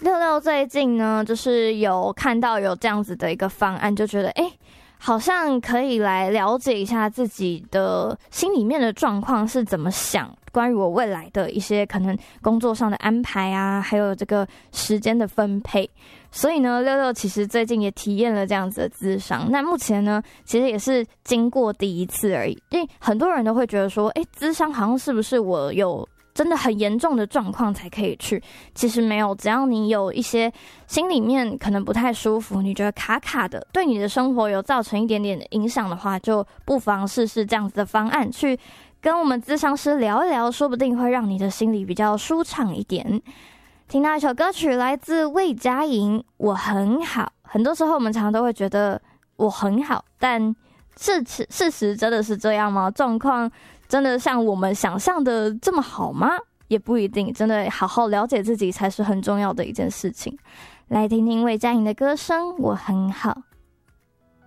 六六最近呢，就是有看到有这样子的一个方案，就觉得好像可以来了解一下自己的心里面的状况是怎么想，关于我未来的一些可能工作上的安排啊，还有这个时间的分配。所以呢，六六其实最近也体验了这样子的咨商。那目前呢，其实也是经过第一次而已，因为很多人都会觉得说，咨商好像是不是我有真的很严重的状况才可以去？其实没有，只要你有一些心里面可能不太舒服，你觉得卡卡的，对你的生活有造成一点点的影响的话，就不妨试试这样子的方案，去跟我们咨商师聊一聊，说不定会让你的心里比较舒畅一点。听到一首歌曲来自魏佳莹，我很好。很多时候我们常常都会觉得我很好，但事实真的是这样吗？状况真的像我们想象的这么好吗？也不一定，真的好好了解自己才是很重要的一件事情。来听听魏佳莹的歌声，我很好。